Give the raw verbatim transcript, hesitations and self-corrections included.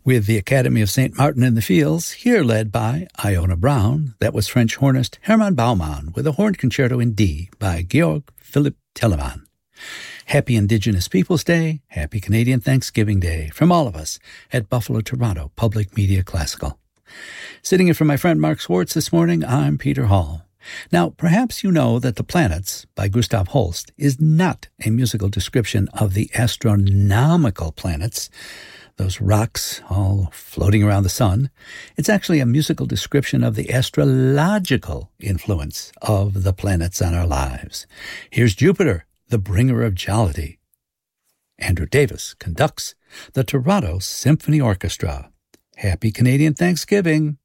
With the Academy of Saint Martin in the Fields, here led by Iona Brown, that was French hornist Hermann Baumann with a horn concerto in D by Georg Philipp Telemann. Happy Indigenous Peoples Day, Happy Canadian Thanksgiving Day from all of us at Buffalo Toronto Public Media Classical. Sitting in for my friend Mark Schwartz this morning, I'm Peter Hall. Now, perhaps you know that The Planets by Gustav Holst is not a musical description of the astronomical planets, those rocks all floating around the sun. It's actually a musical description of the astrological influence of the planets on our lives. Here's Jupiter, the bringer of jollity. Andrew Davis conducts the Toronto Symphony Orchestra. Happy Canadian Thanksgiving.